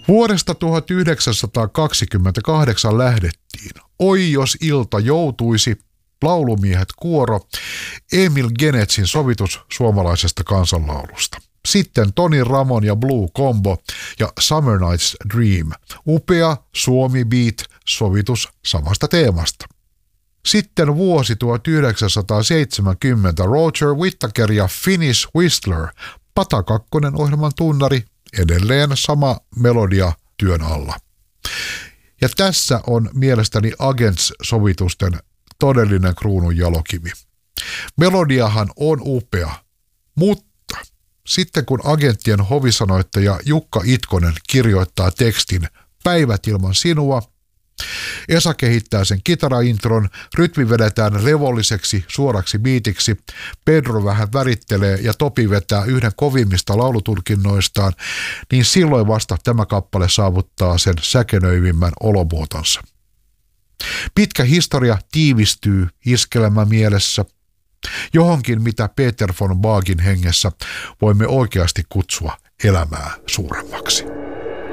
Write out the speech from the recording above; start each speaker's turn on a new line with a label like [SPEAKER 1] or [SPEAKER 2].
[SPEAKER 1] Vuodesta 1928 lähdettiin. Oi jos ilta joutuisi, laulumiehet kuoro, Emil Genetsin sovitus suomalaisesta kansanlaulusta. Sitten Toni Ramon ja Blue Combo ja Summer Night's Dream, upea Suomi Beat sovitus samasta teemasta. Sitten vuosi 1970 Roger Whittaker ja Finnish Whistler, Pata Kakkonen ohjelman tunnari, edelleen sama melodia työn alla. Ja tässä on mielestäni Agents-sovitusten todellinen kruunun jalokivi. Melodiahan on upea, mutta sitten kun Agenttien hovisanoittaja Jukka Itkonen kirjoittaa tekstin Päivät ilman sinua, Esa kehittää sen kitaraintron, rytmi vedetään levolliseksi suoraksi biitiksi, Pedro vähän värittelee ja Topi vetää yhden kovimmista laulutulkinnoistaan, niin silloin vasta tämä kappale saavuttaa sen säkenöivimmän olomuotonsa. Pitkä historia tiivistyy iskelmä mielessä, johonkin mitä Peter von Bagin hengessä voimme oikeasti kutsua elämää suuremmaksi.